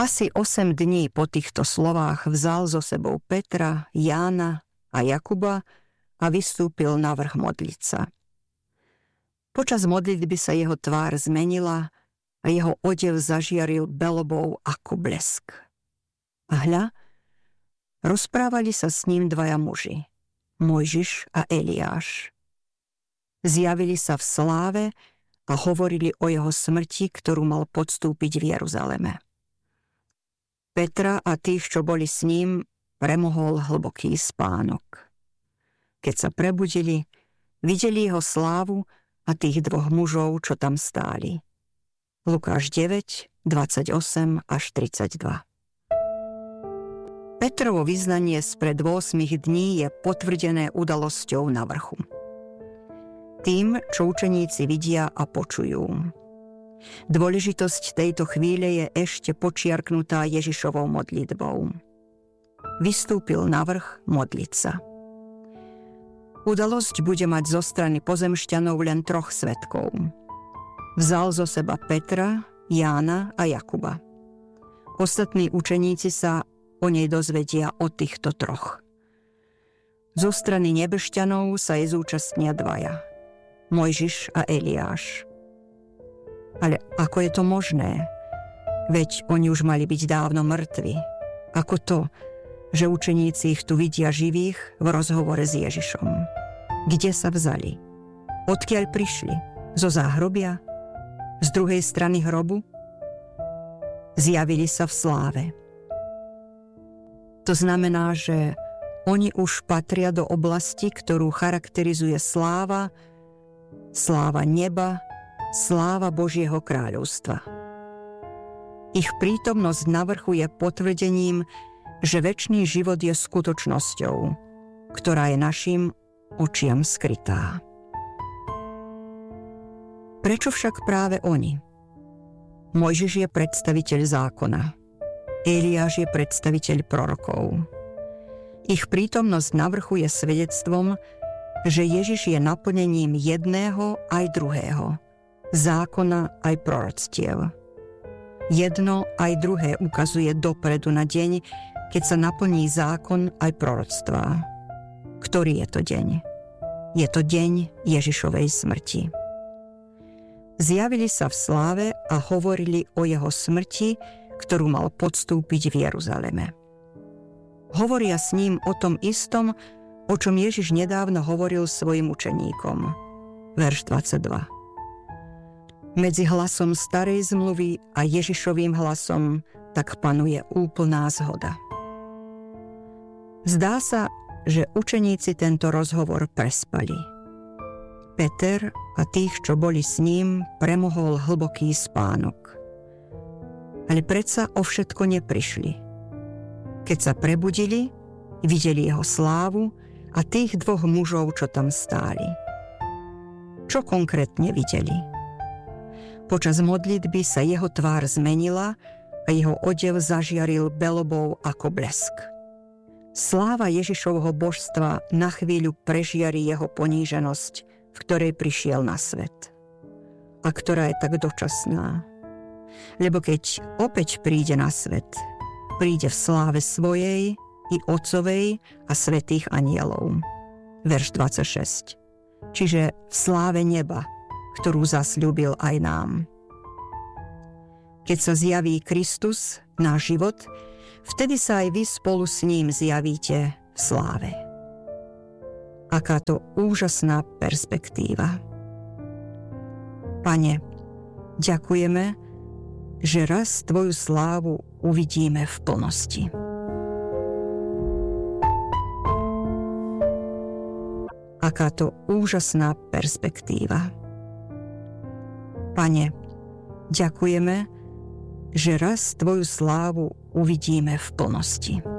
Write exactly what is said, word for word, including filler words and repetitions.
Asi osem dní po týchto slovách vzal so sebou Petra, Jána a Jakuba a vystúpil na vrch modliť sa. Počas modlitby sa jeho tvár zmenila a jeho odev zažiaril belobou ako blesk. A hľa, rozprávali sa s ním dvaja muži, Mojžiš a Eliáš. Zjavili sa v sláve a hovorili o jeho smrti, ktorú mal podstúpiť v Jeruzaleme. Petra a tých, čo boli s ním, premohol hlboký spánok. Keď sa prebudili, videli jeho slávu a tých dvoch mužov, čo tam stáli. Lukáš deväť, dvadsaťosem až tridsaťdva. Petrovo vyznanie spred ôsmich dní je potvrdené udalosťou na vrchu. Tým, čo učeníci vidia a počujú. Dôležitosť tejto chvíle je ešte počiarknutá Ježišovou modlitbou. Vystúpil na vrch modliť sa. Udalosť bude mať zo strany pozemšťanov len troch svedkov. Vzal zo seba Petra, Jána a Jakuba. Ostatní učeníci sa o nej dozvedia o týchto troch. Zo strany nebešťanov sa jej zúčastnia dvaja, Mojžiš a Eliáš. Ale ako je to možné? Veď oni už mali byť dávno mŕtvi. Ako to, že učeníci ich tu vidia živých v rozhovore s Ježišom? Kde sa vzali? Odkiaľ prišli? Zo záhrobia? Z druhej strany hrobu? Zjavili sa v sláve. To znamená, že oni už patria do oblasti, ktorú charakterizuje sláva, sláva neba, sláva Božieho kráľovstva. Ich prítomnosť na vrchu je potvrdením, že večný život je skutočnosťou, ktorá je našim očiam skrytá. Prečo však práve oni? Mojžiš je predstaviteľ zákona. Eliáš je predstaviteľ prorokov. Ich prítomnosť na vrchu je svedectvom, že Ježiš je naplnením jedného aj druhého, zákona aj proroctiev. Jedno aj druhé ukazuje dopredu na deň, keď sa naplní zákon aj proroctvá. Ktorý je to deň? Je to deň Ježišovej smrti. Zjavili sa v sláve a hovorili o jeho smrti, ktorú mal podstúpiť v Jeruzaleme. Hovoria s ním o tom istom, o čom Ježiš nedávno hovoril svojim učeníkom. Verš dvadsaťdva. Medzi hlasom starej zmluvy a Ježišovým hlasom tak panuje úplná zhoda. Zdá sa, že učeníci tento rozhovor prespali. Peter a tých, čo boli s ním, premohol hlboký spánok. Ale predsa o všetko neprišli. Keď sa prebudili, videli jeho slávu a tých dvoch mužov, čo tam stáli. Čo konkrétne videli? Počas modlitby sa jeho tvár zmenila a jeho odev zažiaril belobou ako blesk. Sláva Ježišovho božstva na chvíľu prežiari jeho poníženosť, v ktorej prišiel na svet. A ktorá je tak dočasná. Lebo keď opäť príde na svet, príde v sláve svojej i Otcovej a svätých anielov. Verš dvadsaťšesť. Čiže v sláve neba, ktorú zasľúbil aj nám. Keď sa zjaví Kristus, náš život, vtedy sa aj vy spolu s ním zjavíte v sláve. Aká to úžasná perspektíva. Pane, ďakujeme, že raz tvoju slávu uvidíme v plnosti. Aká to úžasná perspektíva. Pane, ďakujeme, že raz tvoju slávu uvidíme v plnosti.